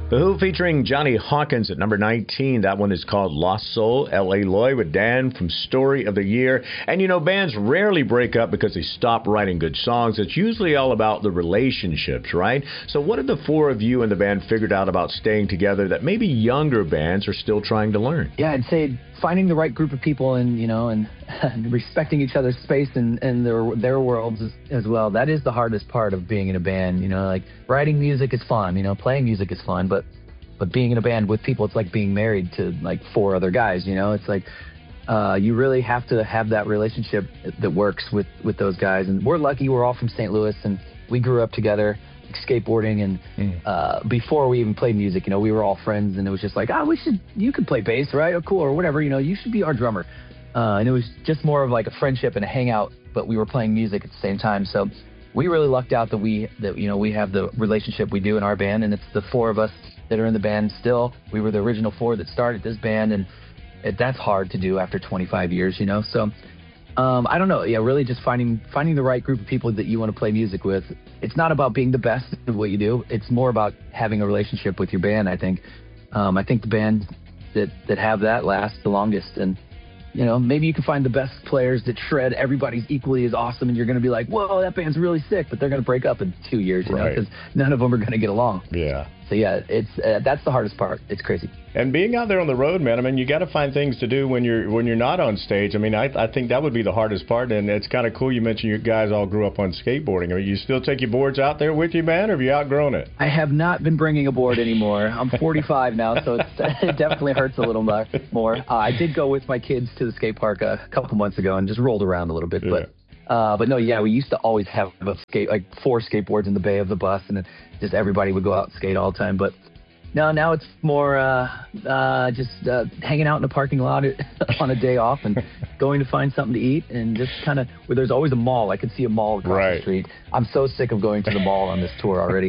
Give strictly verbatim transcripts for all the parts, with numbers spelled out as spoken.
The Who featuring Johnny Hawkins at number nineteen. That one is called Lost Soul. L A. Lloyd with Dan from Story of the Year. And you know, bands rarely break up because they stop writing good songs. It's usually all about the relationships, right? So what have the four of you in the band figured out about staying together that maybe younger bands are still trying to learn? Yeah, I'd say finding the right group of people and, you know, and respecting each other's space and, and their their worlds as, as well. That is the hardest part of being in a band. You know, like writing music is fun, you know, playing music is fun, but but being in a band with people, it's like being married to like four other guys, you know. It's like uh, you really have to have that relationship that works with, with those guys. And we're lucky, we're all from Saint Louis, and we grew up together skateboarding, and mm. uh, before we even played music, you know, we were all friends, and it was just like, oh, we should, you could play bass, right? Oh, cool, or whatever, you know, you should be our drummer. Uh, and it was just more of like a friendship and a hangout, but we were playing music at the same time. So we really lucked out that we, that, you know, we have the relationship we do in our band, and it's the four of us that are in the band still. We were the original four that started this band, and it, that's hard to do after twenty-five years, you know? So Um, I don't know. Yeah, really just finding finding the right group of people that you want to play music with. It's not about being the best at what you do. It's more about having a relationship with your band, I think. Um, I think the bands that, that have that last the longest. And, you know, maybe you can find the best players that shred everybody's equally as awesome, and you're going to be like, whoa, that band's really sick, but they're going to break up in two years, you right. know, because none of them are going to get along. Yeah. So, yeah, it's uh, that's the hardest part. It's crazy. And being out there on the road, man, I mean, you got to find things to do when you're when you're not on stage. I mean, I, I think that would be the hardest part, and it's kind of cool you mentioned you guys all grew up on skateboarding. I mean, you still take your boards out there with you, man, or have you outgrown it? I have not been bringing a board anymore. I'm forty-five now, so it's, it definitely hurts a little more. Uh, I did go with my kids to the skate park a couple months ago and just rolled around a little bit, yeah. but... Uh, but no, yeah, we used to always have a skate, like four skateboards in the bay of the bus, and then just everybody would go out and skate all the time. But no, now it's more uh, uh, just uh, hanging out in the parking lot on a day off and going to find something to eat, and just kind of where there's always a mall. I can see a mall across right. the street. I'm so sick of going to the mall on this tour already.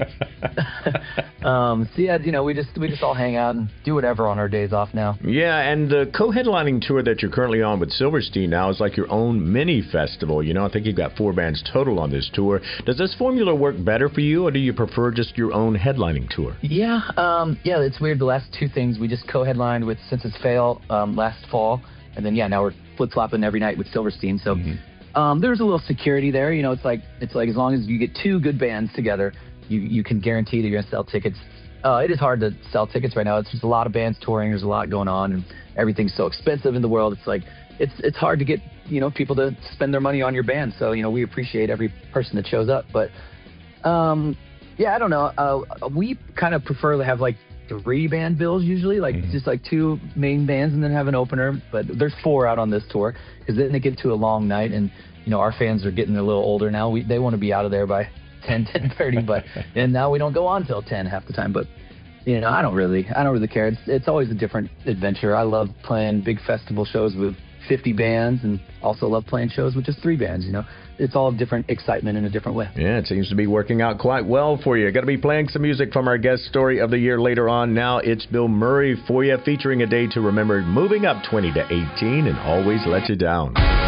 um, so yeah, you know, we just we just all hang out and do whatever on our days off now. Yeah, and the co-headlining tour that you're currently on with Silverstein now is like your own mini festival. You know, I think you've got four bands total on this tour. Does this formula work better for you, or do you prefer just your own headlining tour? Yeah, um, yeah, it's weird. The last two things we just co-headlined with Since It's Fail um, last fall, and then yeah, now we're flip-flopping every night with Silverstein. So. Mm-hmm. Um, there's a little security there, you know. It's like it's like as long as you get two good bands together, you you can guarantee that you're gonna sell tickets. Uh, it is hard to sell tickets right now. It's just a lot of bands touring. There's a lot going on, and everything's so expensive in the world. It's like it's it's hard to get you know people to spend their money on your band. So you know we appreciate every person that shows up. But um, yeah, I don't know. Uh, we kind of prefer to have like three band bills usually, like mm-hmm. just like two main bands and then have an opener. But there's four out on this tour because then they get to a long night, and you know our fans are getting a little older now. We they want to be out of there by ten, ten thirty, but and now we don't go on till ten half the time. But you know I don't really I don't really care. It's it's always a different adventure. I love playing big festival shows with fifty bands, and also love playing shows with just three bands. You know. It's all different excitement in a different way. Yeah, it seems to be working out quite well for you. Got to be playing some music from our guest story of the year later on. Now it's Bill Murray for you, featuring A Day to Remember, moving up twenty to eighteen, and Always Let You Down.